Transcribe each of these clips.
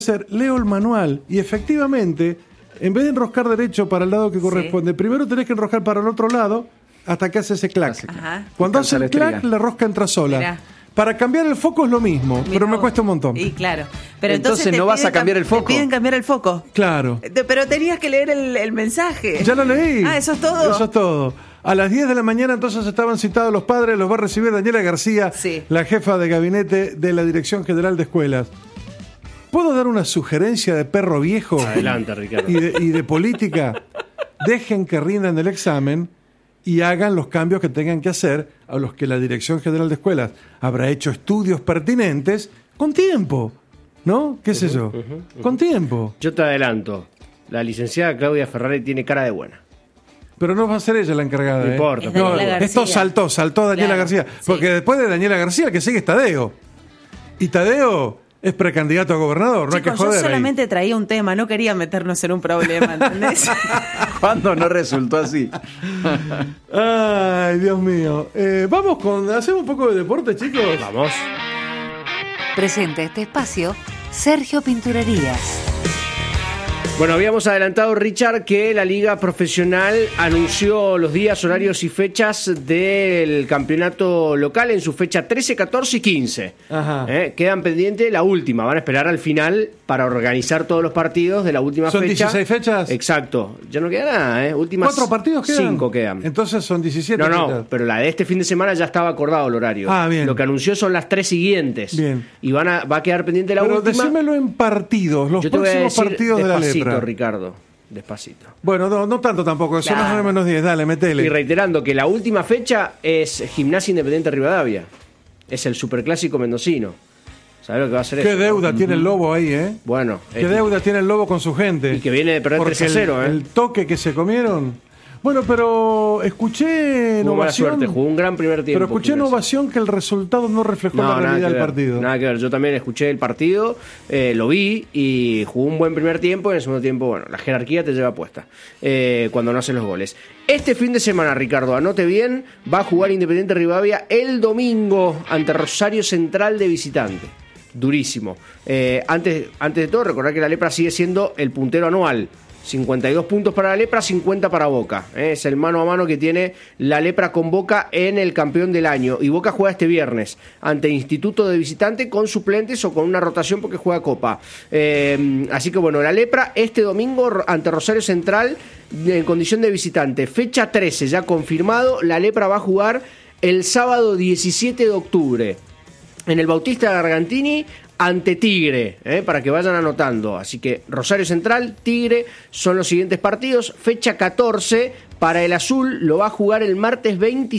leo el manual y efectivamente, en vez de enroscar derecho para el lado que corresponde, primero tenés que enroscar para el otro lado hasta que hace ese clac. Ajá. Cuando hace el clac, la rosca entra sola. Mirá. Para cambiar el foco es lo mismo, pero me cuesta un montón. Y claro. Pero entonces no vas a cambiar el foco. Te piden cambiar el foco. Claro. Pero tenías que leer el mensaje. Ya lo leí. Ah, ¿eso es todo? Eso es todo. A las 10 de la mañana entonces estaban citados los padres, los va a recibir Daniela García, la jefa de gabinete de la Dirección General de Escuelas. ¿Puedo dar una sugerencia de perro viejo? Adelante, Ricardo. Y de política. Dejen que rindan el examen y hagan los cambios que tengan que hacer, a los que la Dirección General de Escuelas habrá hecho estudios pertinentes con tiempo. ¿No? ¿Qué sé yo? Con tiempo. Yo te adelanto. La licenciada Claudia Ferrari tiene cara de buena. Pero no va a ser ella la encargada. No importa. No, esto saltó Daniela García. Porque después de Daniela García, el que sigue es Tadeo. Y Tadeo es precandidato a gobernador, no hay que joder. Yo solamente traía un tema, no quería meternos en un problema, ¿entendés? ¿Cuándo no resultó así? Ay, Dios mío. ¿Hacemos un poco de deporte, chicos? Vamos. Presenta este espacio Sergio Pinturerías. Bueno, habíamos adelantado, Richard, que la Liga Profesional anunció los días, horarios y fechas del campeonato local en su fecha 13, 14 y 15. Ajá. Quedan pendientes la última. Van a esperar al final para organizar todos los partidos de la última fecha. ¿Son 16 fechas? Exacto. Ya no queda nada, Últimas 4 partidos quedan. 5 quedan. Entonces son 17 No, fechas. pero la de este fin de semana ya estaba acordado el horario. Ah, bien. Lo que anunció son las 3 siguientes. Bien. Y va a quedar pendiente la Pero última. decímelo en partidos, los Yo te voy a próximos decir partidos de la despacito, lepra. Ricardo, despacito. Bueno, no tanto tampoco, son Claro. más o menos 10, dale, metele. Y reiterando que la última fecha es Gimnasia Independiente Rivadavia. Es el superclásico mendocino. ¿Sabes lo que va a hacer Qué eso? deuda tiene el Lobo ahí, ¿eh? Bueno. Qué deuda tiene el Lobo con su gente. Y que viene de perder Porque 3-0, el toque que se comieron. Bueno, pero escuché en Jugó mala ovación. suerte, jugó un gran primer tiempo. Pero escuché en Gimnasia. ovación que el resultado no reflejó la realidad del partido. Nada que ver, yo también escuché el partido, lo vi y jugó un buen primer tiempo. En el segundo tiempo, bueno, la jerarquía te lleva puesta cuando no hacen los goles. Este fin de semana, Ricardo, anote bien, va a jugar Independiente Rivadavia el domingo ante Rosario Central de visitante. Durísimo. Antes de todo, recordar que la Lepra sigue siendo el puntero anual. 52 puntos para la Lepra, 50 para Boca. Es el mano a mano que tiene la Lepra con Boca en el campeón del año. Y Boca juega este viernes ante Instituto de visitante con suplentes o con una rotación porque juega Copa. Así que bueno, la Lepra este domingo ante Rosario Central en condición de visitante. Fecha 13 ya confirmado. La Lepra va a jugar el sábado 17 de octubre en el Bautista Gargantini ante Tigre, para que vayan anotando. Así que Rosario Central, Tigre son los siguientes partidos. Fecha 14 para el Azul, lo va a jugar el martes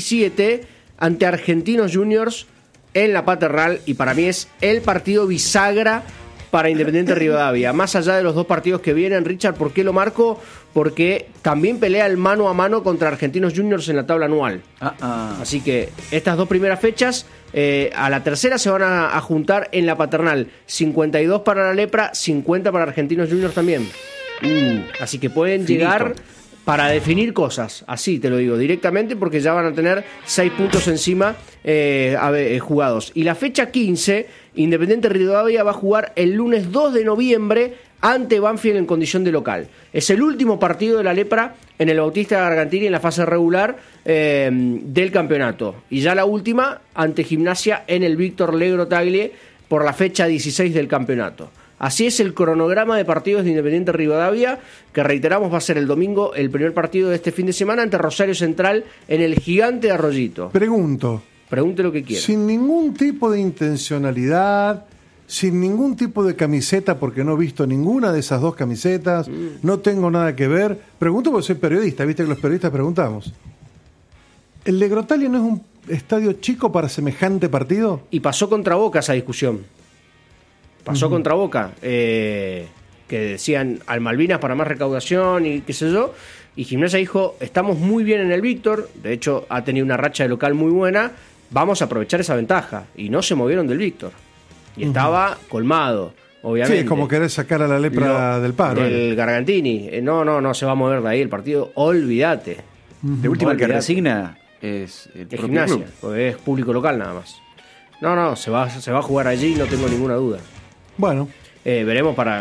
27 ante Argentinos Juniors en la Paternal, y para mí es el partido bisagra para Independiente Rivadavia. Más allá de los dos partidos que vienen, Richard, ¿por qué lo marco? Porque también pelea el mano a mano contra Argentinos Juniors en la tabla anual. Así que estas dos primeras fechas, a la tercera se van a juntar en la Paternal. 52 para la Lepra, 50 para Argentinos Juniors también. Así que pueden llegar para definir cosas, así te lo digo directamente, porque ya van a tener 6 puntos encima jugados. Y la fecha 15, Independiente Rivadavia va a jugar el lunes 2 de noviembre ante Banfield en condición de local. Es el último partido de la Lepra en el Bautista Gargantini en la fase regular del campeonato. Y ya la última ante Gimnasia en el Víctor Legro Tagle por la fecha 16 del campeonato. Así es el cronograma de partidos de Independiente Rivadavia, que reiteramos va a ser el domingo el primer partido de este fin de semana ante Rosario Central en el Gigante de Arroyito. Pregunte lo que quiera. Sin ningún tipo de intencionalidad, sin ningún tipo de camiseta, porque no he visto ninguna de esas dos camisetas, no tengo nada que ver. Pregunto porque soy periodista, viste que los periodistas preguntamos. ¿El Legrotalia no es un estadio chico para semejante partido? Y pasó contra Boca esa discusión. Pasó contra Boca, que decían al Malvinas para más recaudación y qué sé yo, y Gimnasia dijo, estamos muy bien en el Víctor, de hecho ha tenido una racha de local muy buena, vamos a aprovechar esa ventaja, y no se movieron del Víctor, y estaba colmado, obviamente. Sí, es como querer sacar a la Lepra del paro. Del Gargantini, no se va a mover de ahí el partido, olvídate. De última, el que resigna es el propio Gimnasia, club. porque es público local nada más. No, se va a jugar allí, no tengo ninguna duda. Bueno. Veremos para